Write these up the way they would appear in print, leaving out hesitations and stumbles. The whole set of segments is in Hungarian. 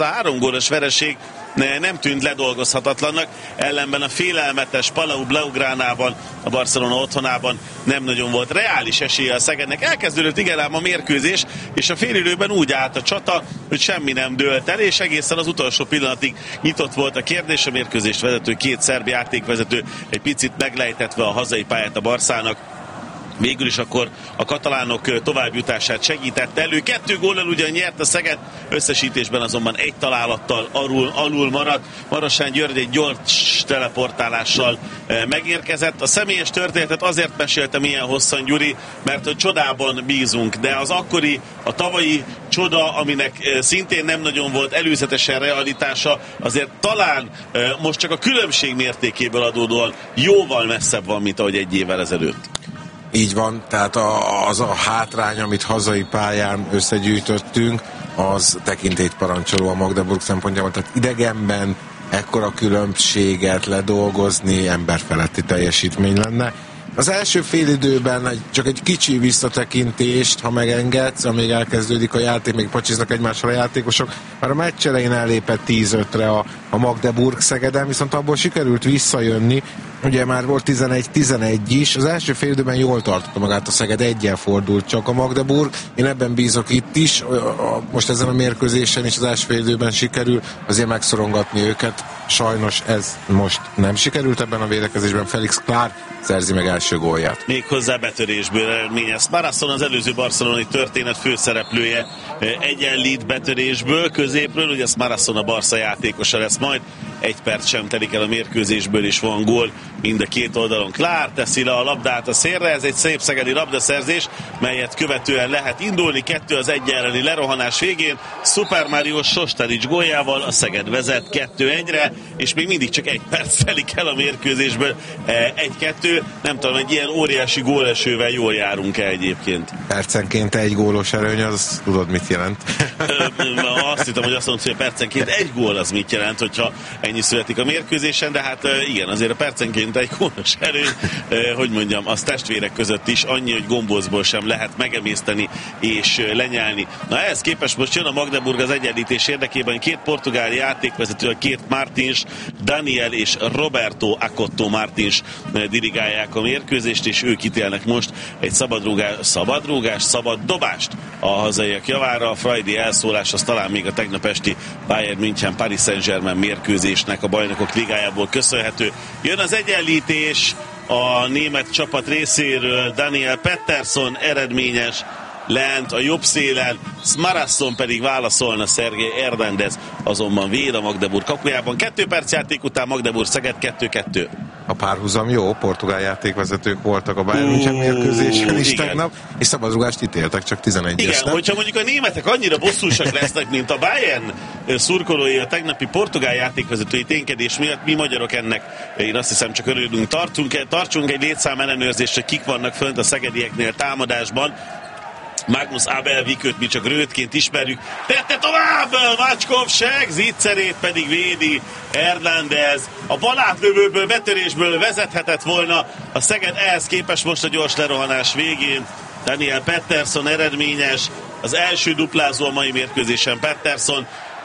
a 3 gólos vereség nem tűnt ledolgozhatatlannak, ellenben a félelmetes Palau Blaugránában, a Barcelona otthonában nem nagyon volt reális esélye a Szegednek. Elkezdődött igen ám a mérkőzés, és a félidőben úgy állt a csata, hogy semmi nem dőlt el, és egészen az utolsó pillanatig nyitott volt a kérdés. A mérkőzést vezető 2 szerb játékvezető egy picit meglejtetve a hazai pályát a Barszának, végül is akkor a katalánok továbbjutását segítette elő. 2 góllal ugyan nyert a Szeged, összesítésben azonban 1 találattal alul maradt. Marosán György egy gyors teleportálással megérkezett. A személyes történetet azért meséltem ilyen hosszan, Gyuri, mert hogy csodában bízunk, de az akkori, a tavalyi csoda, aminek szintén nem nagyon volt előzetesen realitása, azért talán most csak a különbség mértékéből adódóan jóval messzebb van, mint ahogy 1 évvel ezelőtt. Így van, tehát az a hátrány, amit hazai pályán összegyűjtöttünk, az tekintélyt parancsoló a Magdeburg szempontjából. Tehát idegenben ekkora különbséget ledolgozni emberfeletti teljesítmény lenne. Az első félidőben csak egy kicsi visszatekintést, ha megengedsz, amíg elkezdődik a játék, még pacsiznak egymással a játékosok. Már a meccs elején ellépett 10-5-re a Magdeburg Szegeden, viszont abból sikerült visszajönni. Ugye már volt 11-11 is, az első félidőben jól tartotta magát a Szeged, 1-jel fordult csak a Magdeburg. Én ebben bízok itt is, most ezen a mérkőzésen is az első félidőben sikerül azért megszorongatni őket. Sajnos ez most nem sikerült ebben a védekezésben. Felix Klár szerzi meg első gólját. Méghozzá betörésből eredményez. Marasson az előző barcelonai történet főszereplője egyenlít betörésből, középről, ugye Marasson a Barca játékosa lesz majd. 1 perc sem telik el a mérkőzésből, és van gól mind a 2 oldalon. Klár teszi le a labdát a szélre, ez egy szép szegedi labdaszerzés, melyet követően lehet indulni. 2-1 elleni lerohanás végén Super Mario Sostaric góljával a Szeged vezet 2-1-re, és még mindig csak 1 perc telik el a mérkőzésből. 1-2, nem tudom, egy ilyen óriási gólesővel jól járunk-e egyébként? Percenként 1 gólos előny, az tudod mit jelent? Azt hittem, hogy azt mondod, hogy percenként 1 gól az mit jelent, hogyha ennyi születik a mérkőzésen, de hát igen, azért a percenként 1 gólos előny, hogy mondjam, az testvérek között is annyi, hogy gombócból sem lehet megemészteni és lenyelni. Na ehhez képest most jön a Magdeburg az egyenlítés érdekében, 2 portugál játékvezető, a 2 Martins, Daniel és Roberto Acotto Martins dirigálják a mérkőzést, és ők ítélnek most egy szabad dobást a hazaiak javára. A freudi elszólás az talán még a tegnap esti Bayern München Paris Saint-Germain mérkőzésnek a Bajnokok Ligájából köszönhető. Jön az egyenlítés a német csapat részéről, Daniel Pettersson eredményes lent a jobb szélen, Marasson pedig válaszolna, Sergej Hernández azonban véd a Magdeburg kapujában. 2 perc játék után Magdeburg Szeged 2-2. A párhuzam jó, portugál játékvezetők voltak a Bayern München mérkőzésen is tegnap, és szabadrugást ítéltek, csak 11-es. Igen, hogyha mondjuk a németek annyira bosszúsak lesznek, mint a Bayern szurkolói a tegnapi portugál játékvezetői ténykedés miatt, mi magyarok ennek, én azt hiszem, csak örülünk. Tartsunk egy létszám ellenőrzést, hogy kik vannak fönt a szegedieknél támadásban. Magnus Abelvikőt mi csak Rödként ismerjük. Tette tovább! Macskov Zicserét pedig védi Hernández. A balátlövőből, betörésből vezethetett volna a Szeged, ehhez képest most a gyors lerohanás végén Daniel Pettersson eredményes. Az első duplázó a mai mérkőzésen Pettersson.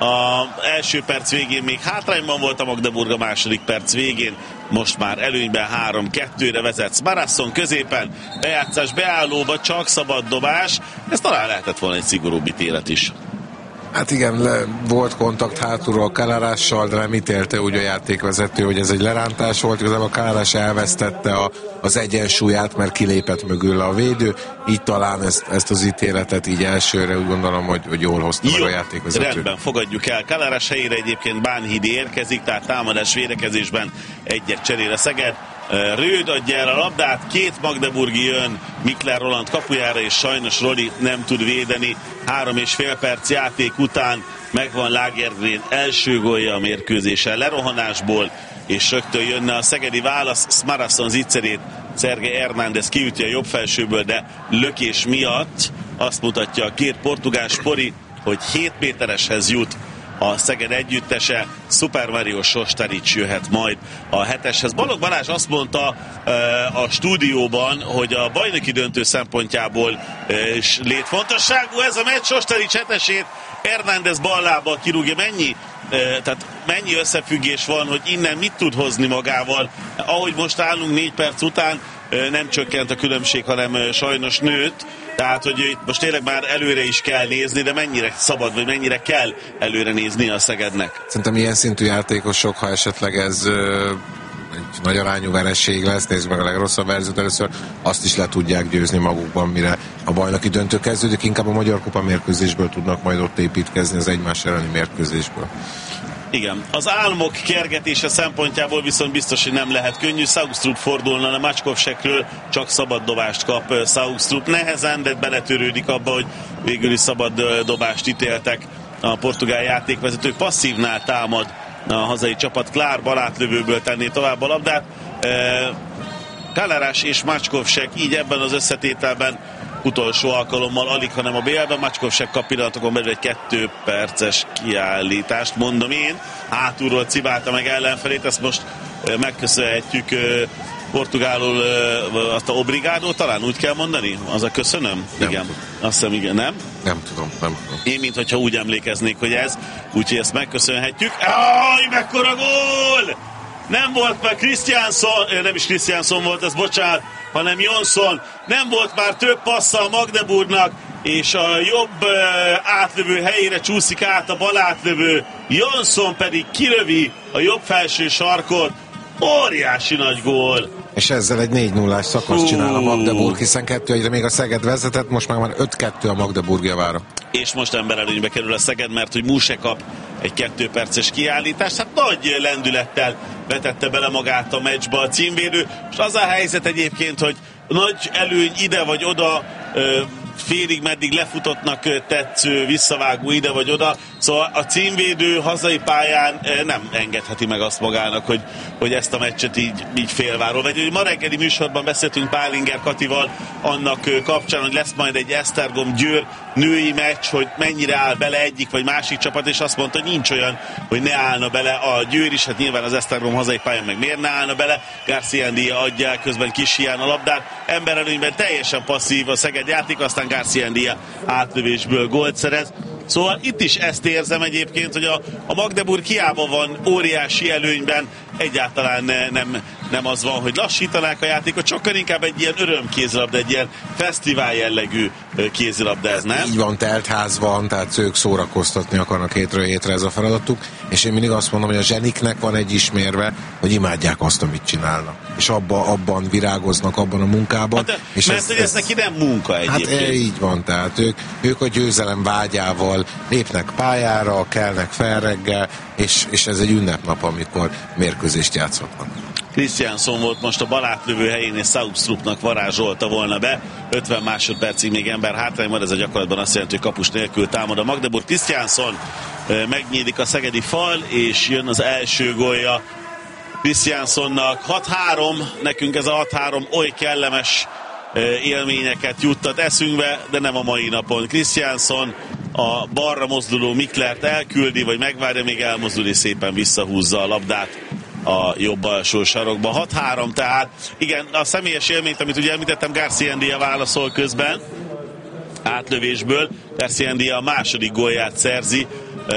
Az első perc végén még hátrányban volt a Magdeburg, a második perc végén most már előnyben 3-2-re vezet. Marasson középen, bejátszás beállóba, csak szabad dobás. Ez talán lehetett volna egy szigorúbb ítélet is. Hát igen, volt kontakt hátulról Kalarással, de nem ítélte úgy a játékvezető, hogy ez egy lerántás volt. Igazából Kalarás elvesztette az egyensúlyát, mert kilépett mögül a védő. Így talán ezt az ítéletet így elsőre úgy gondolom, hogy jól hozta meg a játékvezető. Rendben, fogadjuk el. Kalarás helyére egyébként Bánhidi érkezik, tehát támadás védekezésben 1-1 cserél a Szeged. Röd adja el a labdát, 2 magdeburgi jön Mikler Roland kapujára, és sajnos Roli nem tud védeni. 3,5 perc játék után megvan Lagergren első gólja a mérkőzésen lerohanásból, és rögtön jönne a szegedi válasz. Marasson Zicserét Sergej Hernández kiüti a jobb felsőből, de lökés miatt azt mutatja a 2 portugál spori, hogy 7 métereshez jut a Szeged együttese. Super Mario Sostarics jöhet majd a 7-eshez. Balogh Balázs azt mondta a stúdióban, hogy a bajnoki döntő szempontjából is létfontosságú ez a meccs. Sostarics 7-esét Hernández ballába kirúgja. Mennyi összefüggés van, hogy innen mit tud hozni magával? Ahogy most állunk 4 perc után, nem csökkent a különbség, hanem sajnos nőtt. Tehát, hogy itt most tényleg már előre is kell nézni, de mennyire szabad, vagy mennyire kell előre nézni a Szegednek? Szerintem ilyen szintű játékosok, ha esetleg ez egy nagy arányú vereség lesz, nézzük meg a legrosszabb verziót először, azt is le tudják győzni magukban, mire a bajnoki döntő kezdődik, inkább a Magyar Kupa mérkőzésből tudnak majd ott építkezni az egymás elleni mérkőzésből. Igen, az álmok kergetése szempontjából viszont biztos, hogy nem lehet könnyű. Saugstrup fordulna a Macskovsekről, csak szabad dobást kap Saugstrup. Nehezen, de beletörődik abba, hogy végül is szabad dobást ítéltek a portugál játékvezetők. Passzívnál támad a hazai csapat. Klár balátlövőből tenné tovább a labdát. Kalerás és Macskovsek így ebben az összetételben utolsó alkalommal alig, hanem a BL-ben. Macskovsek kap pillanatokon belül egy 2 perces kiállítást, mondom én. Hátulról cibálta meg ellenfelét, ezt most megköszönhetjük portugálul azt a obrigado, talán úgy kell mondani? Az a köszönöm? Nem. Igen. Azt hiszem, igen, nem? Nem tudom. Én, mintha úgy emlékeznék, hogy ez, úgyhogy ezt megköszönhetjük. Aj, mekkora gól! Nem volt már Christianson, nem is Christianson volt ez, bocsánat, hanem Jonsson. Nem volt már több passza a Magdeburgnak, és a jobb átlövő helyére csúszik át a bal átlövő. Jonsson pedig kilövi a jobb felső sarkot. Óriási nagy gól. És ezzel egy 4-0-ás szakaszt csinál a Magdeburg, hiszen 2-1-re még a Szeged vezetett, most már 5-2 a Magdeburg javára. És most emberelőnybe kerül a Szeged, mert hogy Muse kap egy 2 perces kiállítást. Hát nagy lendülettel vetette bele magát a meccsbe a címvédő. És az a helyzet egyébként, hogy nagy előny ide vagy oda, félig meddig lefutottnak tetsző, visszavágó ide vagy oda. Szóval a címvédő hazai pályán nem engedheti meg azt magának, hogy ezt a meccset így félváról. Vagy ma reggeli műsorban beszéltünk Pálinger Katival annak kapcsán, hogy lesz majd egy Esztergom-Győr női meccs, hogy mennyire áll bele egyik vagy másik csapat, és azt mondta, hogy nincs olyan, hogy ne állna bele a Győr is, hát nyilván az Esztergom hazai pályán meg miért ne állna bele. García Ndía adja el közben kis hián a labdát. Emberelőnyben teljesen passzív a Szeged játék, aztán García Ndía átlövésből gólt szerez. Szóval itt is ezt érzem egyébként, hogy a Magdeburg hiába van óriási előnyben, egyáltalán nem az van, hogy lassítanák a játékot, sokkal inkább egy ilyen örömkézilabda, egy ilyen fesztivál jellegű kézilabda ez, nem? Így van, teltház van, tehát ők szórakoztatni akarnak hétről hétre, ez a feladatuk, és én mindig azt mondom, hogy a zseniknek van egy ismérve, hogy imádják azt, amit csinálnak. És abban virágoznak, abban a munkában. Hát, és mert ez neki nem munka egyébként. Hát így van, tehát ők a győzelem vágyával lépnek pályára, kelnek fel reggel, és ez egy ünnepnap, amikor mérkőzést játszhatnak. Christianson volt most a balátlövő helyén, és Saugstrupnak varázsolta volna be. 50 másodpercig még ember hátrány van, ez a gyakorlatban azt jelenti, hogy kapus nélkül támad a Magdeburg. Christianson, megnyílik a szegedi fal, és jön az első gólja Christiansonnak. 6-3, nekünk ez a 6-3 oly kellemes élményeket juttat eszünkbe, de nem a mai napon. Christianson a balra mozduló Miklert elküldi, vagy megvárja, még elmozdul, és szépen visszahúzza a labdát a jobb alsó sarokba. 6-3, tehát igen, a személyes élményt, amit ugye említettem, García Ndía válaszol közben átlövésből. García Ndía a második gólját szerzi,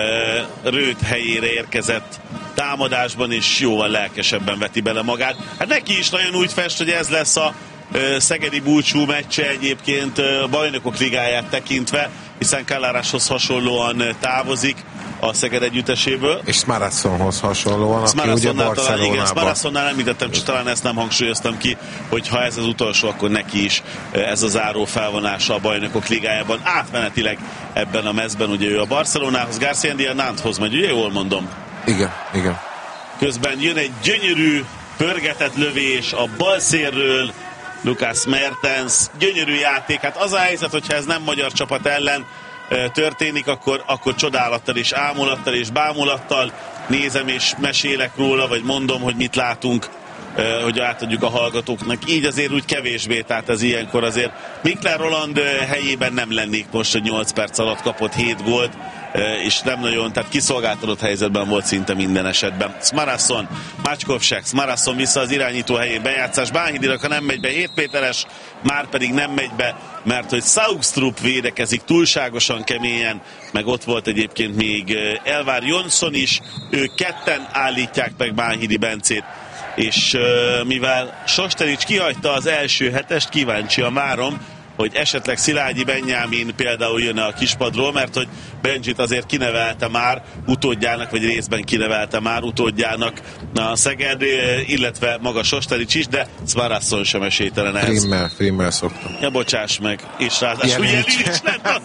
Rőt helyére érkezett támadásban, és jóval lelkesebben veti bele magát. Hát neki is nagyon úgy fest, hogy ez lesz a szegedi búcsú meccse egyébként bajnokok ligáját tekintve, hiszen Kaláráshoz hasonlóan távozik a Szeged együtteséből. És Smarassonhoz hasonlóan, aki ugye Barcelonában. Igen, Smarassonnál említettem, csak talán ezt nem hangsúlyoztam ki, hogy ha ez az utolsó, akkor neki is ez a záró felvonása a bajnokok ligájában. Átmenetileg ebben a mezben, ugye ő a Barcelonához, García Ndía Nanthoz megy, ugye jól mondom? Igen. Közben jön egy gyönyörű, pörgetett lövés a bal szélről, Lucas Mertens, gyönyörű játék. Hát az a helyzet, hogyha ez nem magyar csapat ellen történik, akkor csodálattal és ámulattal és bámulattal nézem és mesélek róla, vagy mondom, hogy mit látunk hogy átadjuk a hallgatóknak. Így azért úgy kevésbé, tehát ez ilyenkor azért Mikler Roland helyében nem lennék most, hogy 8 perc alatt kapott 7 gólt, és nem nagyon, tehát kiszolgáltatott helyzetben volt szinte minden esetben. Smarasson, Macskovsek, Smarasson vissza az irányító helyén, bejátszás Bánhidinak, ha nem megy be 7 méteres, már pedig nem megy be, mert hogy Saugstrup védekezik túlságosan keményen, meg ott volt egyébként még Elvár Jonsson is, ők ketten állítják meg Bánhidi Bencét, és mivel Sosterics kihagyta az első hetest, kíváncsian várom, hogy esetleg Szilágyi Benyámin például jön a kispadról, mert hogy Benjit azért kinevelte már utódjának, vagy részben kinevelte már utódjának a Szeged, illetve maga Sosterics is, de Smarasson sem esélytelen ehhez. Frimmel szoktam. Ja, bocsáss meg, és ráadásul Jelin is lett.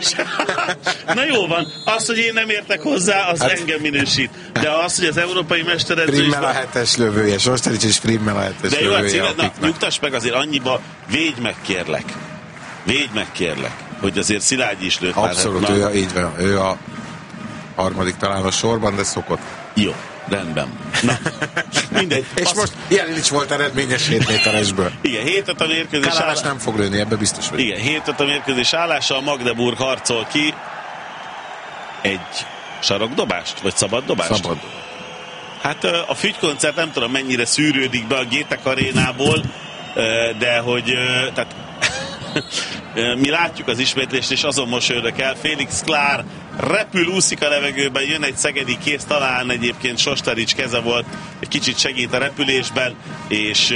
Na jó van, az, hogy én nem értek hozzá, az engem minősít. De az, hogy az európai mesteredző... Frimmel a 7-es lövője, Sosterics és Frimmel a 7-es lövője. De jó, nyugtass meg azért annyiba, védj meg kérlek, hogy azért Szilágyi is lőtt. Abszolút, így van, ő a harmadik talán a sorban, de szokott. Jó, rendben. Na, mindegy. És most Jelinics volt eredményes 7 méteresből. Igen, 7-5 a mérkőzés állás nem fog lőni, ebbe biztos vagy. Igen, 7-5 a mérkőzés állása, a Magdeburg harcol ki egy sarokdobást, vagy szabaddobást? Szabad. Hát a fügykoncert nem tudom mennyire szűrődik be a Gétek arénából, de hogy tehát mi látjuk az ismétlést, és azon mosolyodok el. Félix Klár repül, úszik a levegőben, jön egy szegedi kész, talán egyébként Sosterics keze volt, egy kicsit segít a repülésben, és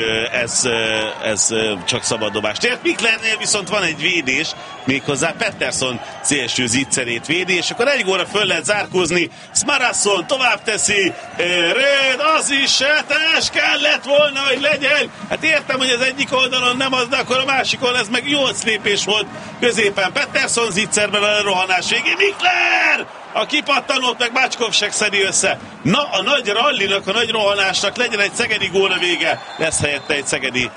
ez csak szabaddobás. Tehát Miklernél viszont van egy védés, méghozzá Pettersson szélső zicserét védi, és akkor egy góra föl lehet zárkózni. Smarasson tovább teszi, Röd, az is setes, kellett volna, hogy legyen. Hát értem, hogy az egyik oldalon nem az, de akkor a másikon ez meg 8 lépés volt középen. Pettersson zicserben a rohanás végén. Mikler! A kipattanót meg Macskovsek szedi össze. Na, a nagy rallinak, a nagy rohanásnak legyen egy szegedi gól a vége. Lesz helyette egy szegedi.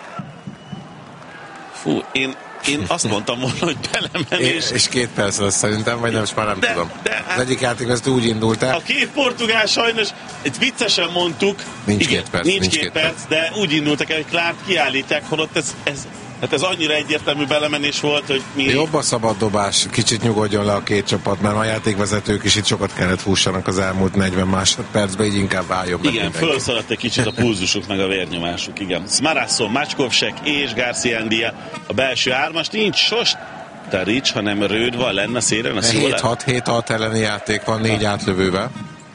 Fú, én azt mondtam volna, hogy belemenés. És 2 perc lesz szerintem, vagy nem, most már nem tudom. De, az egyik játék az úgy indult el. A 2 portugál sajnos, itt viccesen mondtuk. Nincs 2 perc. Nincs 2 perc, de úgy indultak el, hogy Klárt kiállítják, holott ez annyira egyértelmű belemenés volt, hogy mi... Jobb a szabad dobás, kicsit nyugodjon le a két csapat, mert a játékvezetők is itt sokat kellett fussanak az elmúlt 40 másodpercben, így inkább váljon meg. Igen, fölszaladt egy kicsit a pulzusuk, meg a vérnyomásuk, igen. Smarasson, Macskovsek és Garciandia a belső hármas, nincs Sosterics, hanem Röd van lenne szélen a szólát. 7-6 elleni játék van, 4 átlövővel.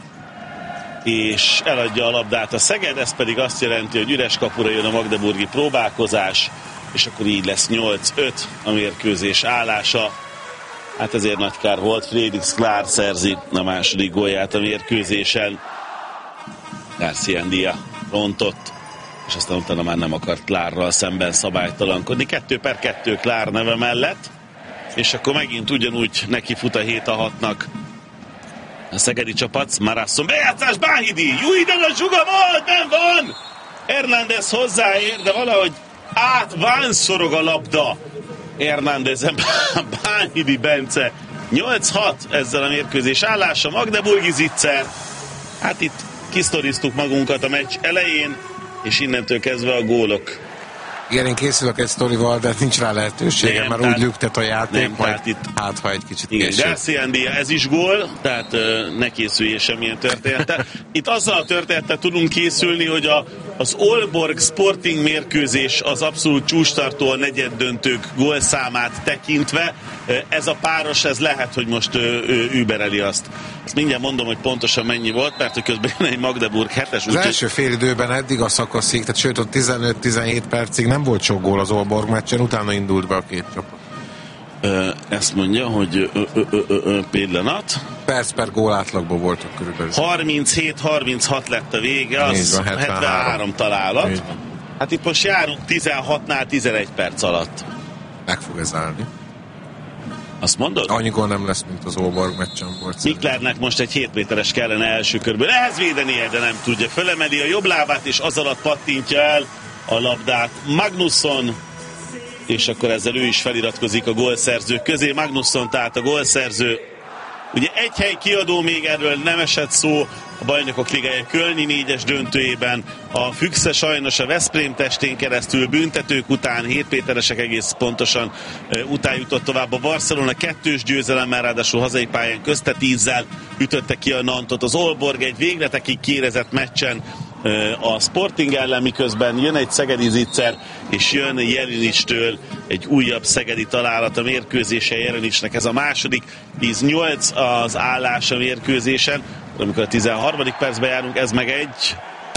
És eladja a labdát a Szeged, ez pedig azt jelenti, hogy üres kapura jön a magdeburgi próbálkozás, és akkor így lesz 8-5 a mérkőzés állása. Hát ezért nagy kár volt. Félix Klár szerzi a második gólját a mérkőzésen. Garciandia rontott, és aztán utána már nem akart Klárral szemben szabálytalankodni. 2/2 Klár neve mellett, és akkor megint ugyanúgy neki fut a 7-6-nak a szegedi csapat. Smarasson bejátszás, Bánhidi, Jújden a zsuga volt, nem van! Hernández hozzáér, de valahogy átvánszorog a labda Hernándezen. Bánhidi Bence 8-6 ezzel a mérkőzés állása. Magdeburgi zicser. Hát itt kisztoriztuk magunkat a meccs elején, és innentől kezdve a gólok. Igen, én készülök egy sztorival, de nincs rá lehetőségem, mert úgy lüktet a játék, nem, majd itt, hát, ha egy kicsit igen, később. Garciandia, ez is gól, tehát ne készüljél semmilyen történettel. Itt azzal a történettel tudunk készülni, hogy az Aalborg Sporting mérkőzés az abszolút csúcstartó a negyeddöntők gólszámát tekintve. Ez a páros, ez lehet, hogy most übereli azt. Ezt mindjárt mondom, hogy pontosan mennyi volt, mert közben egy Magdeburg 7-es. Az első fél időben eddig a szakaszig, tehát sőt ott 15-17 percig nem volt sok gól az Aalborg meccsen, utána indult be a két csapat. Ezt mondja, hogy pillanat. Perc per gól átlagban voltak körülbelül. 37-36 lett a vége, az van, 73 találat. Hát itt most járunk 16-nál 11 perc alatt. Meg fog ez állni. Azt mondod? Annyi gól nem lesz, mint az Aalborg meccsen volt. Miklernek most egy 7 méteres kellene első körből. Ehhez védenie, de nem tudja. Fölemeli a jobb lábát, és az alatt pattintja el a labdát Magnusson, és akkor ezzel ő is feliratkozik a gólszerzők közé. Magnusson tehát a gólszerző, Ugye egy hely kiadó, még erről nem esett szó, a Bajnokok Ligája Kölni 4-es döntőjében. A Füchse sajnos a Veszprém testén keresztül büntetők után, hétpéteresek egész pontosan után jutott tovább. A Barcelona 2-s győzelemmel, ráadásul hazai pályán közte 10-zel ütötte ki a Nantot. Az Aalborg egy végletekig kiérezett meccsen a Sporting ellen, miközben jön egy szegedi zicser, és jön Jelinicstől egy újabb szegedi találat a mérkőzése. Jelinicnek ez a második, 10-8 az állás a mérkőzésen, amikor a 13. percben járunk, ez meg egy.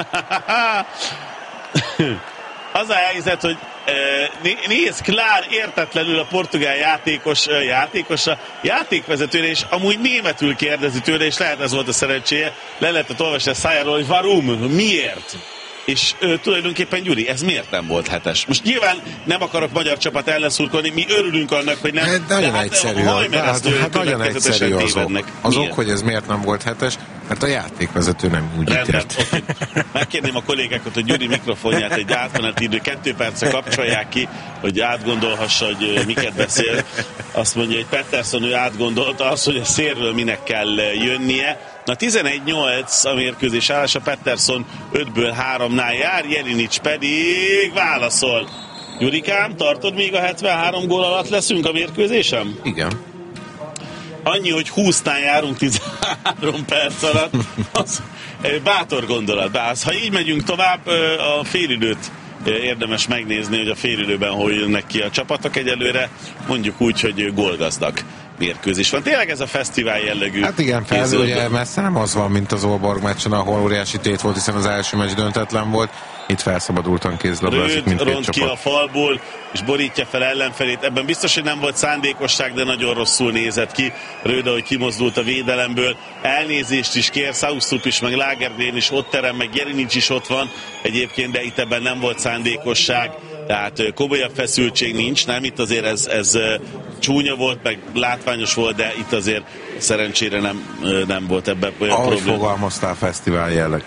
Az a helyzet, hogy nézd, Klár értetlenül a portugál játékvezetőre, és amúgy németül kérdezi tőle, és lehet ez volt a szerencséje, le lehetett olvasni a szájáról, hogy varum, miért? És tulajdonképpen, Gyuri, ez miért nem volt hetes? Most nyilván nem akarok magyar csapat ellen szurkolni, mi örülünk annak, hogy nem. Hát nagyon egyszerű. Nagyon egyszerű azok, hogy ez miért nem volt hetes, mert a játékvezető nem úgy ítélt. Okay. Megkérném a kollégákat, hogy Gyuri mikrofonját egy átmeneti idő 2 percre kapcsolják ki, hogy átgondolhassa, hogy miket beszél. Azt mondja, hogy Pettersson, ő átgondolta azt, hogy a szélről minek kell jönnie. Na 11-8 a mérkőzés állása, Pettersson 5-ből 3-nál jár, Jelinic pedig válaszol. Gyurikám, tartod, még a 73 gól alatt leszünk a mérkőzésem? Igen. Annyi, hogy 20-nál járunk 13 perc alatt, az bátor gondolat. Ha így megyünk tovább, a félidőt érdemes megnézni, hogy a félidőben hol jönnek ki a csapatok. Egyelőre mondjuk úgy, hogy gólgazdag mérkőzés van. Tényleg ez a fesztivál jellegű. Hát igen, ugye messze nem az van, mint az Aalborg meccsen, ahol óriási tét volt, hiszen az első meccs döntetlen volt. Itt felszabadultan kézlabdázik mindkét ront ki a falból, és borítja fel ellenfelét. Ebben biztos, hogy nem volt szándékosság, de nagyon rosszul nézett ki. Röd, ahogy kimozdult a védelemből. Elnézést is kér, Saustrup is, meg Lagergren is ott terem, meg Jelinic is ott van egyébként, de itt ebben nem volt szándékosság. Tehát komolyabb feszültség nincs, nem? Itt azért ez csúnya volt, meg látványos volt, de itt azért szerencsére nem volt ebben olyan ahogy probléma. Fogalmaztál, fesztivál jelleg.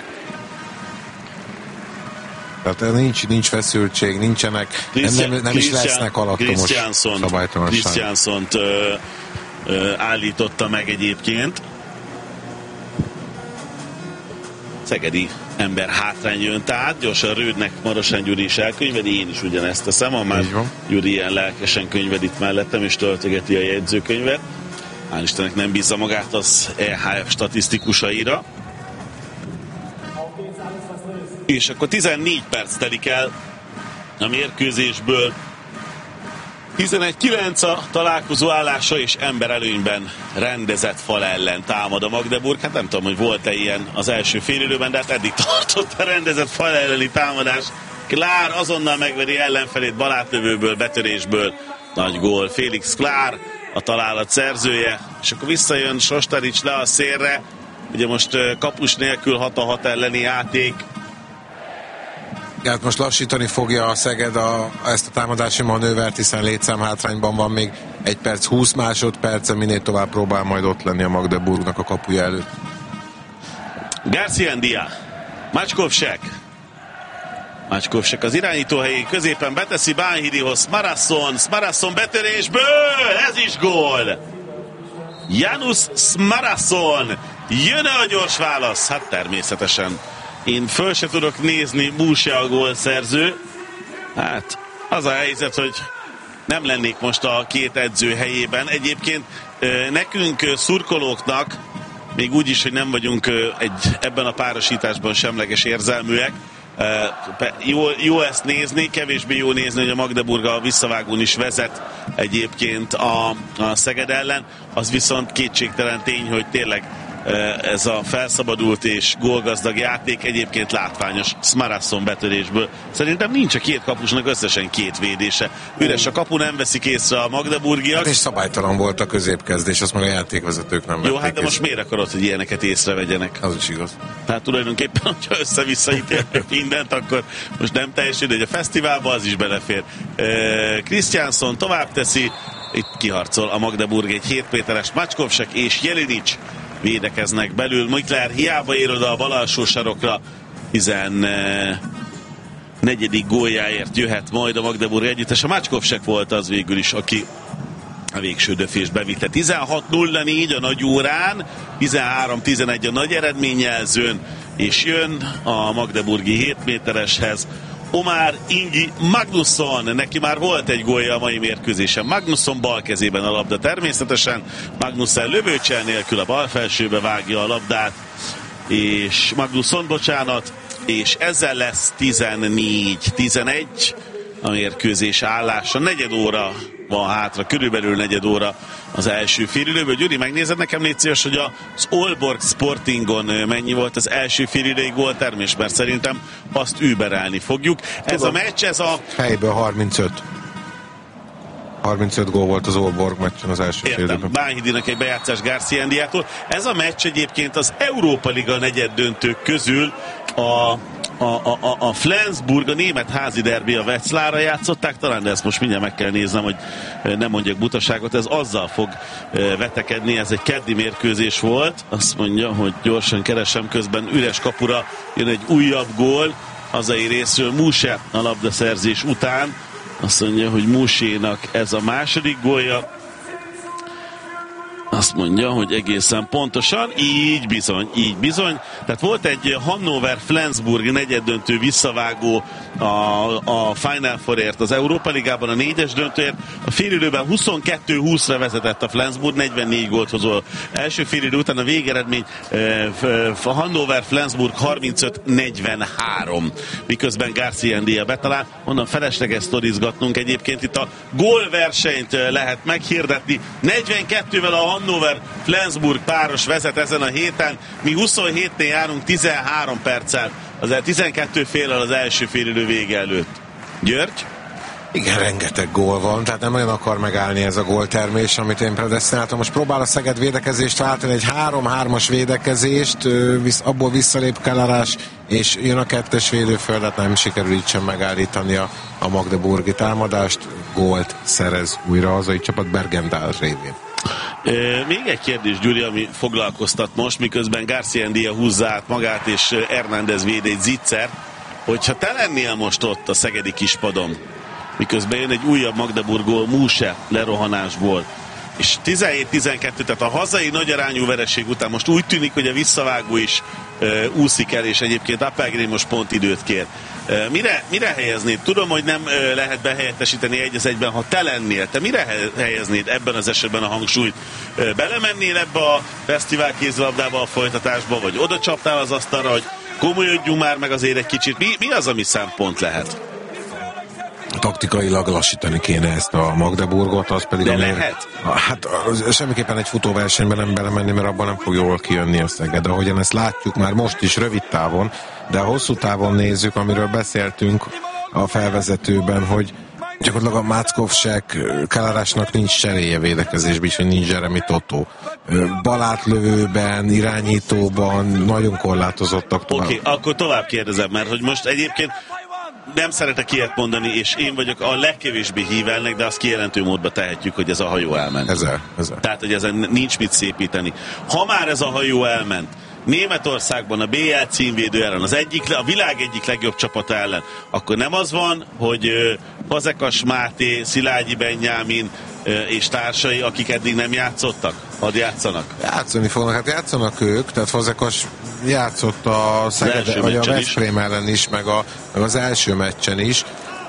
Tehát nincs feszültség, nincsenek, nem is lesznek alattomos szabálytalanság. Christianssont állította meg egyébként. Szegedi ember hátrány jön, tehát gyorsan Rődnek Marosán Gyuri is elkönyvedi, én is ugyanezt teszem, ha már Gyuri ilyen lelkesen könyved itt mellettem, és töltögeti a jegyzőkönyvet. Hál' Istennek nem bízza magát az EHF statisztikusaira. És akkor 14 perc telik el a mérkőzésből. 11-9 a találkozó állása, és emberelőnyben rendezett fal ellen támad a Magdeburg. Hát nem tudom, hogy volt-e ilyen az első félidőben, de hát eddig tartott a rendezett fal elleni támadás. Klár azonnal megveri ellenfelét balátlövőből, betörésből. Nagy gól. Félix Klár, a találat szerzője. És akkor visszajön Sostarics le a szélre. Ugye most kapus nélkül 6-6 elleni játék. Hát most lassítani fogja a Szeged ezt a támadási manővert, hiszen létszámhátrányban van még 1 perc 20 másodperce, minél tovább próbál majd ott lenni a Magdeburgnak a kapuja előtt. Garciandia, Macskovsek az irányító helyén, középen beteszi Bánhirihoz, Smarasson betörésből, ez is gól! Janus Smarasson, jön a gyors válasz? Hát természetesen. Én föl se tudok nézni, Búse a gólszerző. Hát az a helyzet, hogy nem lennék most a két edző helyében. Egyébként nekünk szurkolóknak, még úgy is, hogy nem vagyunk ebben a párosításban semleges érzelműek, jó ezt nézni, kevésbé jó nézni, hogy a Magdeburg a visszavágón is vezet egyébként a Szeged ellen. Az viszont kétségtelen tény, hogy tényleg ez a felszabadult és gólgazdag játék egyébként látványos Smarasson betörésből. Szerintem nincs a két kapusnak összesen 2 védése. Üres a kapu, nem veszik észre a magdeburgiak. Hát és szabálytalan volt a középkezdés, azt meg a játékvezetők nem vették. Jó, hát de most miért akarod, hogy ilyeneket észrevegyenek? Az is igaz. Tehát tulajdonképpen, hogyha össze-vissza ítélnek mindent, akkor most nem teljesen, de a fesztiválba az is belefér. Christiansson tovább teszi, itt kiharcol a Magdeburg egy 7 méteres Macskovsek és Jelinic védekeznek belül. Mikler hiába ér oda a bal alsó sarokra, 14. góljáért jöhet majd a Magdeburg együttes. A Macskovsek volt az végül is, aki a végső döfés bevitte. 16:04 a nagy órán, 13:11 a nagy eredményjelzőn, és jön a magdeburgi 7 métereshez Omar Ingi Magnusson. Neki már volt egy gólja a mai mérkőzésen. Magnusson bal kezében a labda természetesen. Magnusson lövőcsel nélkül a bal felsőbe vágja a labdát, és Magnusson, bocsánat, és ezzel lesz 14-11 a mérkőzés állása. Negyed óra van hátra, körülbelül negyed óra az első félidőből. Gyuri, megnézed nekem, légy szíves, hogy az Aalborg Sportingon mennyi volt az első félidői góltermés, mert szerintem azt überelni fogjuk. Ez a meccs, ez a... Helyből 35 gól volt az Aalborg meccsen az első félidőben. Bánhidinak egy bejátszás García Ndiától. Ez a meccs egyébként az Európa Liga negyeddöntők közül a Flensburg, a német házi derbi a Wetzlarra játszották talán, de ezt most mindjárt meg kell néznem, hogy nem mondjak butaságot, ez azzal fog vetekedni, ez egy keddi mérkőzés volt, azt mondja, hogy gyorsan keresem, közben üres kapura jön egy újabb gól, hazai részről Muse a labdaszerzés után, azt mondja, hogy Musénak ez a második gólja, azt mondja, hogy egészen pontosan, így bizony. Tehát volt egy Hannover-Flensburg negyeddöntő visszavágó a Final Fourért az Európa Ligában, a 4-es döntőért. A félidőben 22-20-ra vezetett a Flensburg, 44 gólt hozó első félidő után, a végeredmény Hannover-Flensburg 35-43, miközben García Ndía betalál. Onnan felesleges sztorizgatnunk, egyébként itt a gólversenyt lehet meghirdetni. 42-vel a Hannover-Flensburg páros vezet ezen a héten, mi 27-nél járunk 13 perccel, az 12 féllel az első félidő vége előtt. György? Igen, rengeteg gól van, tehát nem nagyon akar megállni ez a góltermés, amit én predesztináltam. Most próbál a Szeged védekezést váltani, egy 3-3-as védekezést, abból visszalép Kelarás, és jön a kettes védőföldet, nem sikerül így sem megállítani a magdeburgi támadást, gólt szerez újra a hazai csapat Bergendál révén. Még egy kérdés, Gyuri, ami foglalkoztat most, miközben García Ndía húzza át magát, és Hernández véd egy zicser, hogyha te lennél most ott a szegedi kispadon, miközben jön egy újabb Magdeburg gól Muse lerohanásból, és 17-12, tehát a hazai nagyarányú vereség után most úgy tűnik, hogy a visszavágó is úszik el, és egyébként Appelgren most pont időt kér. Mire helyeznéd? Tudom, hogy nem lehet behelyettesíteni egy az egyben, ha te lennél. Te mire helyeznéd ebben az esetben a hangsúlyt? Belemennél ebbe a fesztivál kézilabdába, a folytatásba, vagy oda csaptál az asztalra, hogy komolyodjunk már meg azért egy kicsit? Mi az, ami szempont lehet? Taktikailag lassítani kéne ezt a Magdeburgot, az pedig... De lehet? Hát semmiképpen egy futóversenyben nem belemenni, mert abban nem fog jól kijönni a Szeged. Ahogyan ezt látjuk már most is rövid távon, de a hosszú távon nézzük, amiről beszéltünk a felvezetőben, hogy gyakorlatilag a Máckovsek Kelarásnak nincs cseréje védekezésben, és nincs Jeremy Totó. Balátlövőben, irányítóban nagyon korlátozottak. Oké, akkor tovább kérdezem, mert hogy most egyébként nem szeretek ilyet mondani, és én vagyok a legkevésbé hívelnek, de azt kijelentő módba tehetjük, hogy ez a hajó elment. Ezer. Tehát, hogy ezen nincs mit szépíteni. Ha már ez a hajó elment, Németországban a BL címvédő ellen, a világ egyik legjobb csapata ellen, akkor nem az van, hogy Fazekas Máté, Szilágyi Benyámin és társai, akik eddig nem játszottak, hadd játszanak? Játszani fognak, hát játszanak ők, tehát Fazekas játszott a Szeged, vagy a Veszprém ellen is, meg az első meccsen is.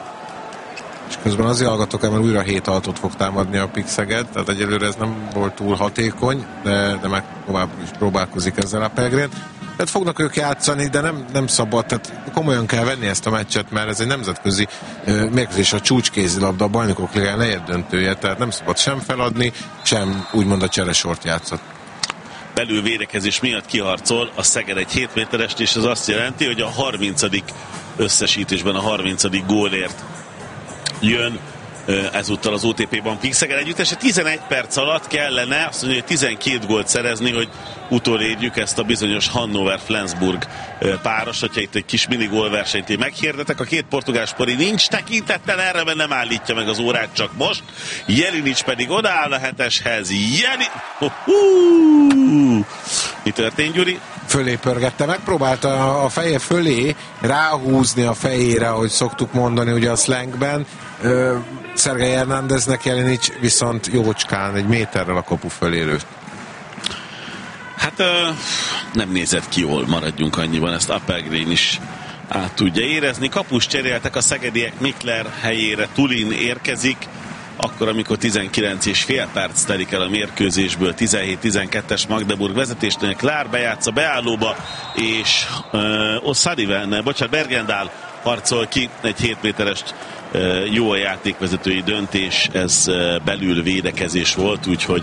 És közben azért hallgatok el, mert újra 7 altot fog támadni a PIK Szeged, tehát egyelőre ez nem volt túl hatékony, de meg tovább is próbálkozik ezzel a Pelgrén. Tehát fognak ők játszani, de nem szabad, tehát komolyan kell venni ezt a meccset, mert ez egy nemzetközi mérkőzés, a csúcskézilabda, a Bajnokok Ligája negyeddöntője, tehát nem szabad sem feladni, sem úgymond a cseresort játszott. Belülvédekezés miatt kiharcol a Szeged egy 7 méterest, és ez azt jelenti, hogy a 30. összesítésben a 30. gólért jön ezúttal az OTP-ban PIK Szeged együttese. 11 perc alatt kellene azt mondja, hogy 12 gólt szerezni, hogy utolérjük ezt a bizonyos Hannover-Flensburg páros, hogyha itt egy kis minigólversenyt én meghirdetek. A két portugál spori nincs tekintettel erre, mert nem állítja meg az órát csak most. Jelinic pedig odaáll a 7-eshez. Mi történt, Gyuri? Fölé pörgette, megpróbálta a feje fölé ráhúzni a fejére, ahogy szoktuk mondani ugye a slangben. Sergej Hernándeznek Jelenic viszont jócskán egy méterrel a kapu fölé lőtt. Hát nem nézett ki jól, maradjunk annyiban, ezt Appelgren is át tudja érezni. Kapust cseréltek a szegediek, Mikler helyére Tulin érkezik, akkor, amikor 19,5 perc telik el a mérkőzésből, 17-12-es Magdeburg vezetésnél, Klár bejátsza beállóba, és Bergendál harcol ki egy 7 méterest, jó a játékvezetői döntés, ez belül védekezés volt, úgyhogy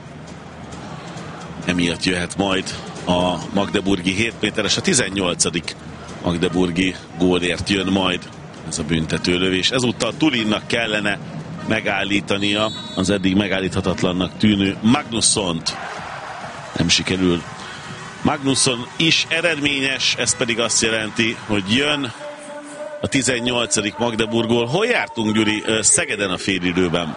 emiatt jöhet majd a magdeburgi 7 méteres, a 18. magdeburgi gólért jön majd ez a büntetőlövés. Ezúttal Tulinnak kellene megállítania az eddig megállíthatatlannak tűnő Magnussont. Nem sikerül. Magnusson is eredményes, ez pedig azt jelenti, hogy jön a 18. Magdeburgból. Hol jártunk, Gyuri? Szegeden a félidőben.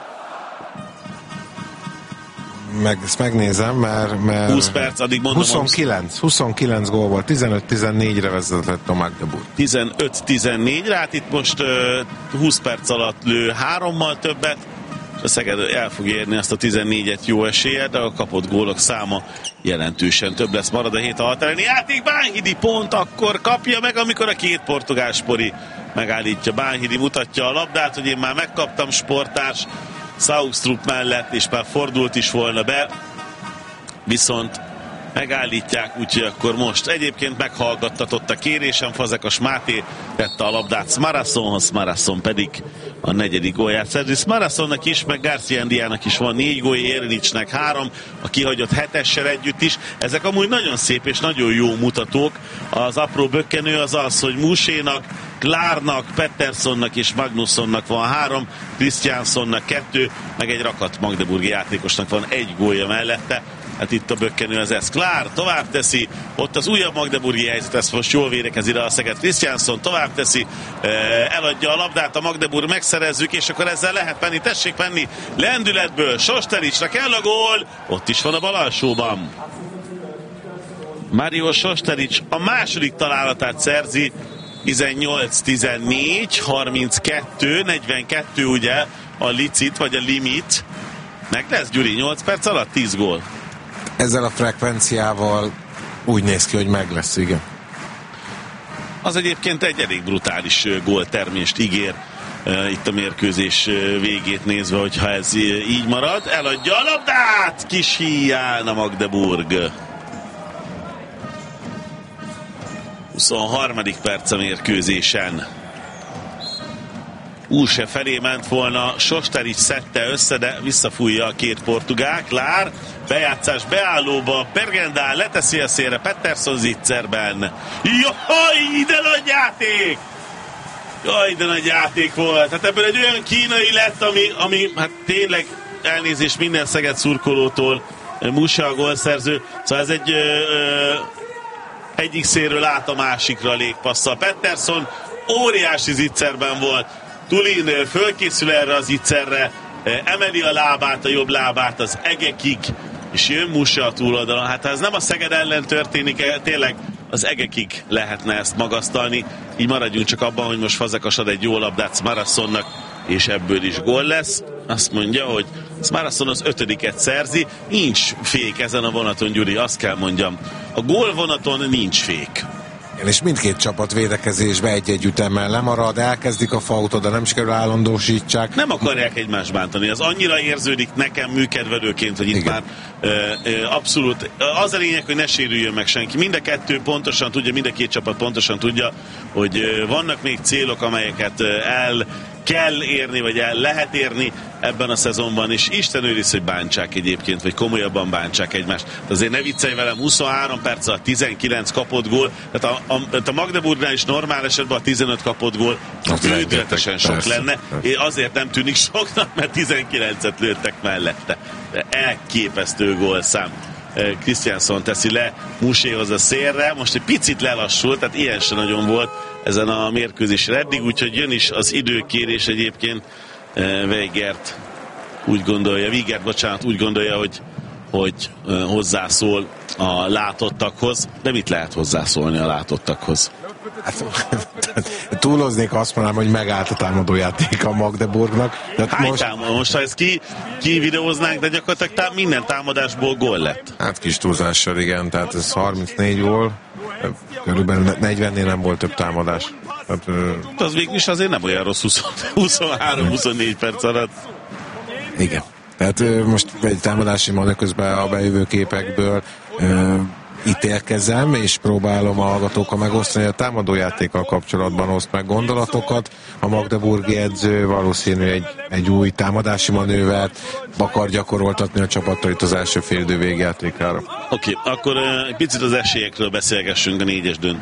Ezt megnézem, mert 20 perc, addig mondom. 29 gól volt, 15-14-re vezetett a Magdeburg. 15-14-re, hát itt most 20 perc alatt lő 3-mal többet, a Szeged el fog érni azt a 14-et jó eséllyel, de a kapott gólok száma jelentősen több lesz. Marad a 7 a határelni játék, Bánhidi pont akkor kapja meg, amikor a két portugál spori megállítja. Bánhidi mutatja a labdát, hogy én már megkaptam, sportárs Saugstrup mellett, és már fordult is volna be, viszont megállítják, úgyhogy akkor most egyébként meghallgattatott a kérésem, Fazekas Máté tette a labdát Smarassonhoz, Smarasson pedig a 4. gólját szerzi. Smarassonnak is, meg García Ndiának is van 4 gólja, Jelenicsnek 3, a kihagyott 7-essel együtt is. Ezek amúgy nagyon szép és nagyon jó mutatók. Az apró bökkenő az az, hogy Musénak, Klárnak, Petterssonnak és Magnussonnak van 3, Christianssonnak 2, meg egy rakat magdeburgi játékosnak van 1 gólja mellette. Hát itt a bökkenő az ez. Klár tovább teszi, ott az újabb magdeburgi helyzet, ezt most jól védekezi rá a Szeged. Christiansson tovább teszi, eladja a labdát, a Magdeburg megszerezzük, és akkor ezzel lehet menni, tessék menni lendületből, Sostericsra kell a gól, ott is van a bal alsóban. Mario Sosterics a második találatát szerzi, 18-14, 32, 42 ugye a licit, vagy a limit. Meg lesz, Gyuri, 8 perc alatt 10 gól. Ezzel a frekvenciával úgy néz ki, hogy meg lesz, igen. Az egyébként egy elég brutális góltermést ígér itt a mérkőzés végét nézve, hogyha ez így marad. Eladja a labdát, kis híján a Magdeburg. 23. perc a mérkőzésen. Úse felé ment volna, Sosterics szedte össze, de visszafújja a két portugál. Klár, bejátszás beállóba, Bergendál leteszi a szélre, Pettersson zicserben. Jaj, de nagy játék! Jaj, de nagy játék volt. Hát ebből egy olyan kínai lett, ami hát tényleg elnézést minden Szeged szurkolótól, Musa a gólszerző. Szóval ez egy egyik szélről át a másikra a légpasszal. Pettersson óriási zicserben volt. Tulin fölkészül erre az zicserre, emeli a lábát, a jobb lábát az egekig, és jön Musa a túloldalon. Hát ha ez nem a Szeged ellen történik, tényleg az egekig lehetne ezt magasztalni. Így maradjunk csak abban, hogy most Fazekas ad egy jó labdát Smarassonnak, és ebből is gól lesz. Azt mondja, hogy Smarasson az 5. szerzi. Nincs fék ezen a vonaton, Gyuri, azt kell mondjam. A gólvonaton nincs fék. És mindkét csapat védekezésbe egy-egy ütemmel lemarad, elkezdik a fautot, de nem sikerül állandósítsák. Nem akarják egymást bántani. Az annyira érződik nekem műkedvelőként, hogy itt már abszolút az a lényeg, hogy ne sérüljön meg senki. Mind a kettő pontosan tudja, mind a két csapat pontosan tudja, hogy vannak még célok, amelyeket el kell érni, vagy el lehet érni ebben a szezonban, és Isten őriz, hogy bántsák egyébként, vagy komolyabban bántsák egymást. De azért ne viccelj velem, 23 perc alatt 19 kapott gól, tehát a Magdeburgnál is normál esetben a 15 kapott gól bődületesen sok lenne. Azért nem tűnik soknak, mert 19-et lőttek mellette. De elképesztő gólszám. Christiansson teszi le Muséhoz a szélre, most egy picit lelassult, tehát ilyen sem nagyon volt ezen a mérkőzésen eddig, úgyhogy jön is az időkérés egyébként. Vigert úgy gondolja, hogy hozzászól a látottakhoz, de mit lehet hozzászólni a látottakhoz? Hát, túloznék, azt mondanám, hogy megállt a támadójáték a Magdeburgnak. Most ha ezt ki videóznánk, de gyakorlatilag minden támadásból gól lett. Hát kis túlzással, igen, tehát ez 34 gól, körülbelül 40-nél nem volt több támadás. Hát, az végül is azért nem olyan rossz 23-24 perc alatt. Igen. Tehát most egy támadási manő közben a bejövő képekből ítélkezem, és próbálom a hallgatókkal megosztani, a támadójátékkal kapcsolatban oszt meg gondolatokat. A magdeburgi edző valószínű egy új támadási manővert akar gyakoroltatni a csapattal itt az első félidő végjátékára. Oké, akkor egy picit az esélyekről beszélgessünk a 4-es döntő